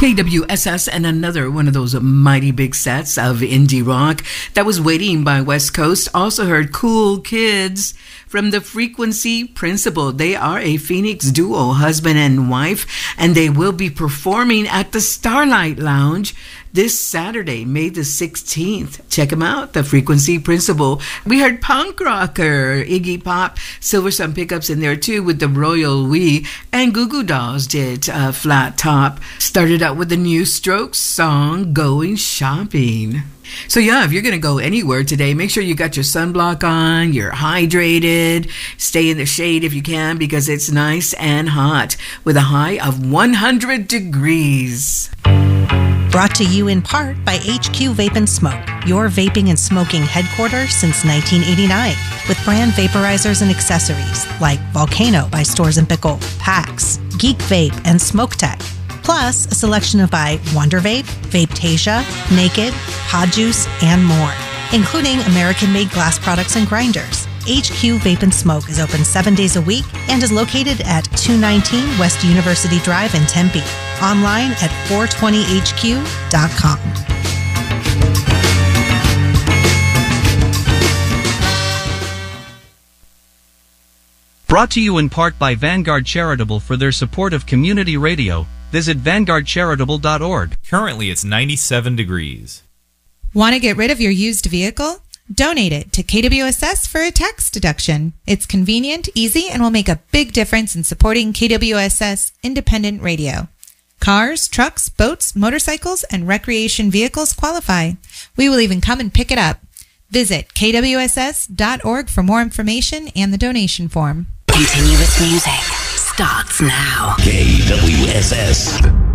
KWSS, and another one of those mighty big sets of indie rock that was waiting by West Coast. Also heard Cool Kids from the Frequency Principle. They are a Phoenix duo, husband and wife, and they will be performing at the Starlight Lounge this Saturday, May the 16th. Check them out, the Frequency Principle. We heard punk rocker Iggy Pop, Silver Sun Pickups in there too with the Royal We, and Goo Goo Dolls did Flat Top. Started out with the New Strokes song, Going Shopping. So yeah, if you're going to go anywhere today, make sure you got your sunblock on, you're hydrated, stay in the shade if you can because it's nice and hot with a high of 100 degrees. Brought to you in part by HQ Vape and Smoke, your vaping and smoking headquarters since 1989, with brand vaporizers and accessories like Volcano by Stores & Pickle, PAX, Geek Vape, and Smoke Tech. Plus, a selection of by Wonder Vape, Vapetasia, Naked, Pod Juice, and more, including American-made glass products and grinders. HQ Vape and Smoke is open 7 days a week and is located at 219 West University Drive in Tempe. Online at 420hq.com. Brought to you in part by Vanguard Charitable for their support of community radio. Visit vanguardcharitable.org. Currently, it's 97 degrees. Want to get rid of your used vehicle? Donate it to KWSS for a tax deduction. It's convenient, easy, and will make a big difference in supporting KWSS independent radio. Cars, trucks, boats, motorcycles, and recreation vehicles qualify. We will even come and pick it up. Visit kwss.org for more information and the donation form. Continuous music starts now. KWSS.